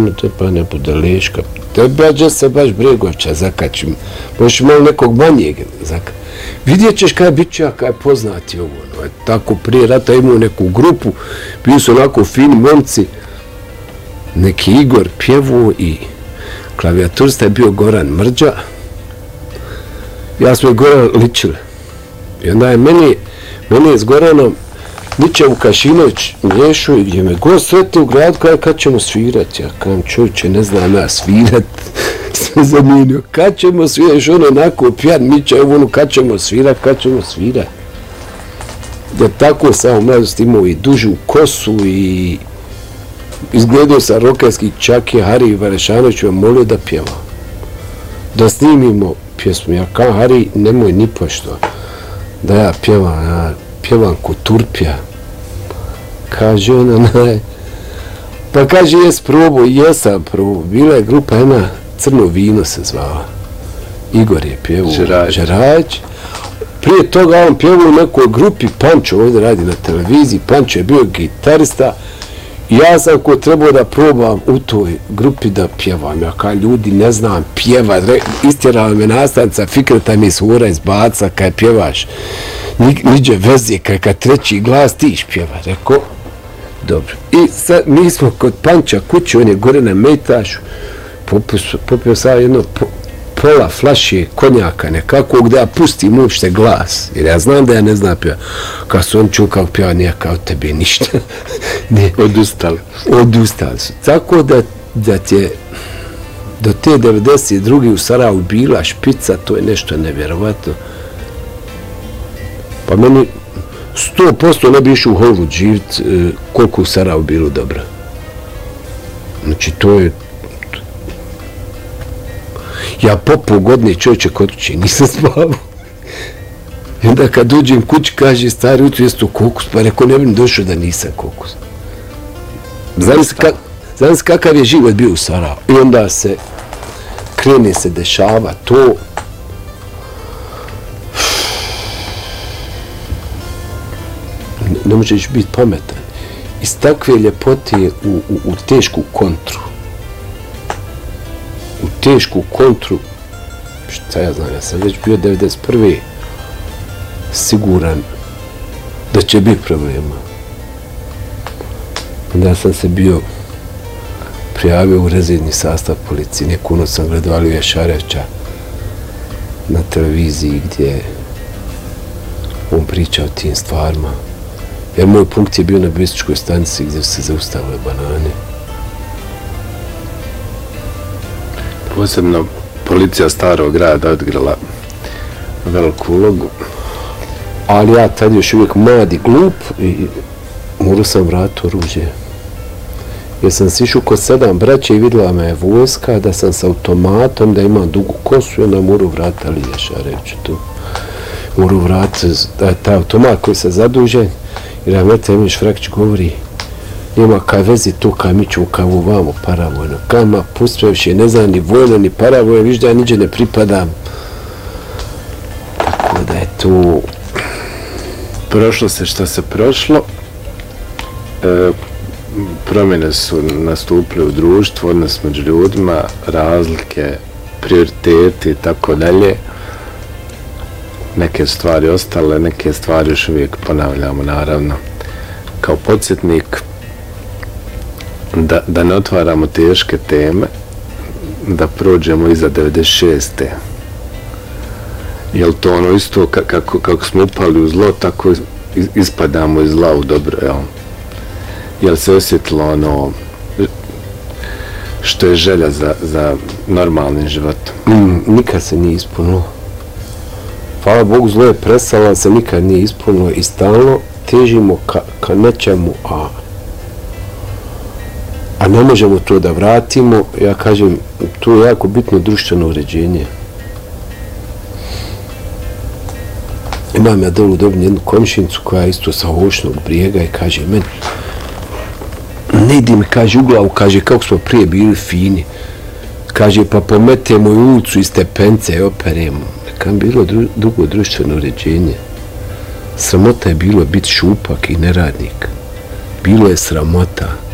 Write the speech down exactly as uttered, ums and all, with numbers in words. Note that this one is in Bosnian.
mi te pa ne bude leška. Tebe će se baš Bregovića zakačim. Možeš malo nekog manjeg zakačim. Vidjet ćeš kaj bit će, kaj poznati ovo. No, tako prije rata imao neku grupu, bili su onako fini momci, neki Igor pjevo i klavijaturista je bio Goran Mrđa. Ja smo je Goran ličili. I onda je meni, meni je s Goranom Niče Vukašinović miješao i gdje me god sreti u gradu kaj kad ćemo svirati. Ja kam čovječe, ne znam ja svirat. Sve zamijenio. Kad ćemo svirati, ono onako pijan Mića, ono kad ćemo svirati, kad ćemo svirati. Da tako sam u mladosti imao i dužu kosu i izgledao sam rokerskih čake Hari Varešanović me molio da pjeva. Da snimimo pjesmu. Ja kao Hari, nemoj ni pošto da ja pjevam, ja pjevam ko Turpija. Kaže ona, naj... Pa kaže, jes probao, jesam probao. Bila je grupa jedna, Crno vino se zvala. Igor je pjevao, Žerajić. Prije toga on pjevao u nekoj grupi, Pančo ovdje radi na televiziji, Pančo je bio gitarista. I ja sam ko trebao da probam u toj grupi da pjevam. Ja kao ljudi ne znam pjevat, istjerala me nastavnica, Fikreta mi s ura izbaca kad pjevaš. Niđe veze, kad, kad treći glas tiš pjeva. Rekao, dobro. I sad mi smo kod Panča kući, on je gore na Mejtašu, popio, popio sam jedno po, pola flaše konjaka nekakvog da ja pustim uopšte glas. Jer ja znam da ja ne znam pjeva. Kad su on čuo kao pjeva, nije kao tebe ništa. Ne. Odustali. Odustali su. Tako da, da ti do te devedeset druge u Sarajevu bila špica, to je nešto nevjerovatno. Pa meni sto posto ne bi išao u Hollywood živit e, koliko u Sarajevu bilo dobro. Znači to je... Ja po pol godine čovječe kod kuće nisam spavao. I onda kad uđem kući kaže stari utru jesu to kokus, pa rekao ne bi došao da nisam kokus. Znam se, kak, znam se kakav je život bio u Sarajevu. I onda se krene se dešava to. Ne možeš biti pametan. Iz takve ljepote u, u, u tešku kontru. U tešku kontru, šta ja znam, ja sam već bio devedeset prve siguran da će biti problema. Onda sam se bio prijavio u rezervni sastav policije. Neku noć sam gledao Aliju Šarevća na televiziji gdje on priča o tim stvarima. Jer moj punkt je bio na besičkoj stanici gdje su se zaustavile banane. Posebno policija Starog grada odigrala veliku ulogu. Ali ja tad još uvijek mladi glup i morao sam vratiti oružje. Jer sam si išao kod sedam braća i vidjela me je vojska, da sam s automatom, da imam dugu kosu i onda morao vratiti Alija Šarevću tu. Morao vratiti da taj automat koji se zadužen. Jer ja Mete Emilić Frakić govori, nema kaj vezi tu kaj mi ću kao vamo paravojno. Kaj ma puspevši, ne znam ni vojno ni paravojno, viš da ja niđe ne pripadam. Tako da je tu... Prošlo se što se prošlo. E, promjene su nastupile u društvu, odnos među ljudima, razlike, prioriteti i tako dalje. Neke stvari ostale, neke stvari još uvijek ponavljamo, naravno, kao podsjetnik da, da ne otvaramo teške teme, da prođemo iza devedeset šeste. Jel to ono isto kako, kako smo upali u zlo, tako ispadamo iz zla u dobro, jel? Jel se osjetilo ono što je želja za, za normalnim životom? Mm, nikad se nije ispunilo. Hvala Bogu, zlo je presala, se nikad nije ispunilo i stalno težimo ka, ka nečemu, a, a ne možemo to da vratimo. Ja kažem, to je jako bitno društveno uređenje. Imam ja dolu dobnu jednu komšinicu koja je isto sa Hošnog Brijega i kaže meni, ne idi mi, kaže, u glavu, kaže, kako smo prije bili fini. Kaže, pa pometemo i ulicu i stepence i operemo. Kam bilo dru, drugo društveno uređenje. Sramota je bilo biti šupak i neradnik. Bilo je sramota.